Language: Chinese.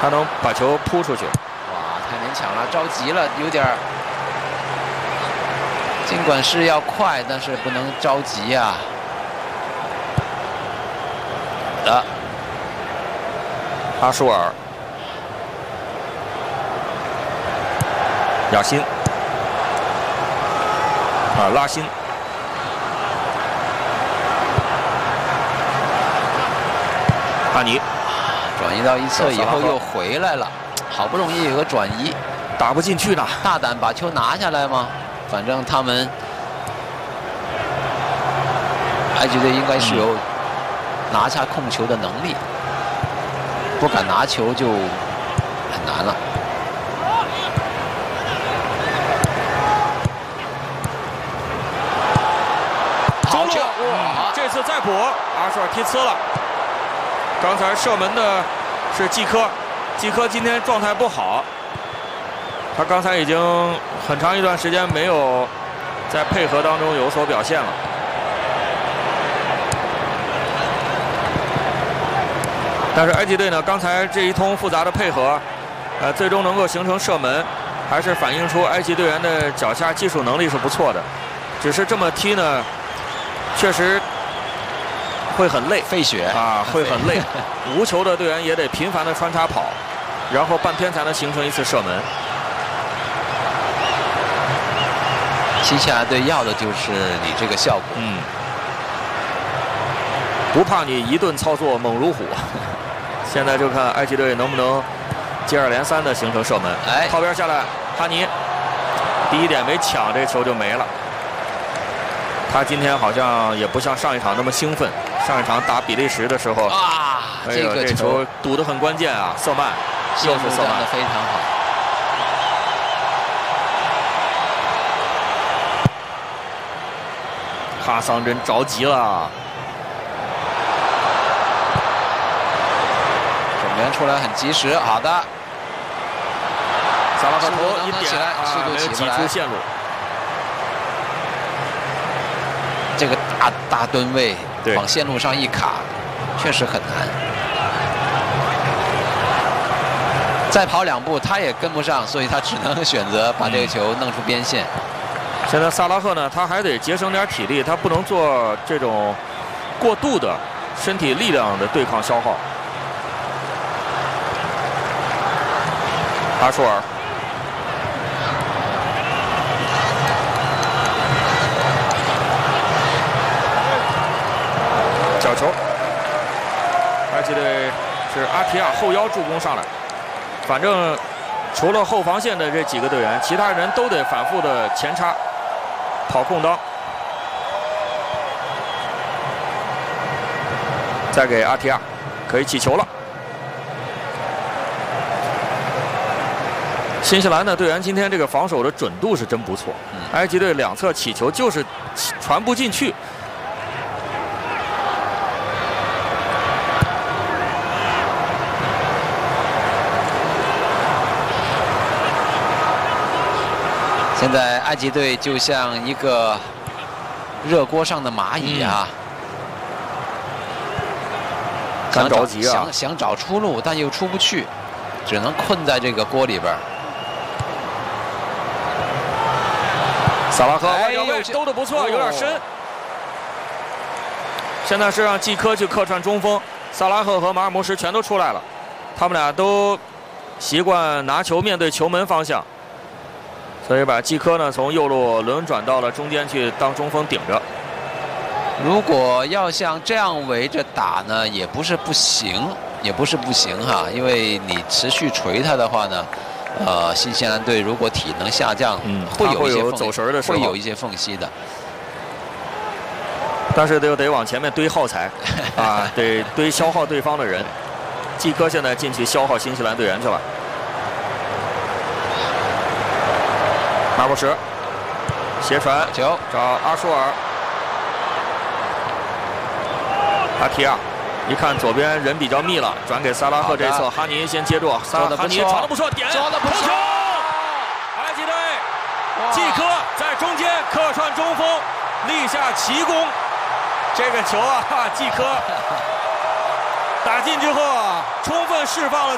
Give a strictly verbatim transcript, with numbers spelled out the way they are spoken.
他能把球扑出去。 哇，太勉强了，着急了，有点儿。尽管是要快，但是不能着急呀。的， 阿舒尔，亚辛，啊，拉辛。 哈尼转移到一侧以后又回来了，好不容易有个转移， 打不进去呢。 大胆把球拿下来吗？反正他们埃及队应该是有拿下控球的能力，不敢拿球就很难了。 好球！哇，这次再补，阿舒尔踢呲了。 刚才射门的是季科，季科今天状态不好，他刚才已经很长一段时间没有在配合当中有所表现了。但是埃及队呢，刚才这一通复杂的配合，呃，最终能够形成射门，还是反映出埃及队员的脚下技术能力是不错的。只是这么踢呢，确实。 会很累， 费血啊，会很累。无球的队员也得频繁的穿插跑，然后半天才能形成一次射门。 新西兰队要的就是你这个效果， 嗯，不怕你一顿操作猛如虎。现在就看埃及队能不能接二连三的形成射门。哎，靠边下来，哈尼，第一点没抢，这球就没了。他今天好像也不像上一场那么兴奋。 上一场打比利时的时候啊， 哎、 这个这球赌得很关键啊！瑟曼又是瑟曼的非常好。 哈桑真着急了， 守门员出来很及时，好的。 萨拉赫头一点， 速度没有挤出线路。 这个大大吨位。 往线路上一卡，确实很难。再跑两步，他也跟不上，所以他只能选择把这个球弄出边线。 嗯、现在萨拉赫呢，他还得节省点体力，他不能做这种过度的身体力量的对抗消耗。阿舒尔。 角球，埃及队是阿提亚后腰助攻上来，反正除了后防线的这几个队员，其他人都得反复的前插，跑空当。再给阿提亚，可以起球了。新西兰的队员今天这个防守的准度是真不错，埃及队两侧起球就是传不进去。 现在埃及队就像一个热锅上的蚂蚁啊， 干着急啊， 想想找出路，但又出不去，只能困在这个锅里边。 萨拉赫外脚背兜得不错，有点深。现在是让季科去客串中锋，萨拉赫和马尔穆什全都出来了，他们俩都习惯拿球面对球门方向。 所以把季科呢从右路轮转到了中间去当中锋顶着。 如果要像这样围着打呢，也不是不行，也不是不行哈。因为你持续锤他的话呢，呃，新西兰队如果体能下降， 嗯， 会有一些有走神的时候， 会有一些缝隙的。 但是就得往前面堆耗材啊，得堆消耗对方的人。季科现在进去消耗新西兰队员去了。 马布什斜传球找阿舒尔，阿提亚一看左边人比较密了，转给萨拉赫这一侧，哈尼先接住，萨哈尼传的不错，点头球，埃及队季科在中间客串中锋，立下奇功。这个球啊，季科打进之后啊，充分释放了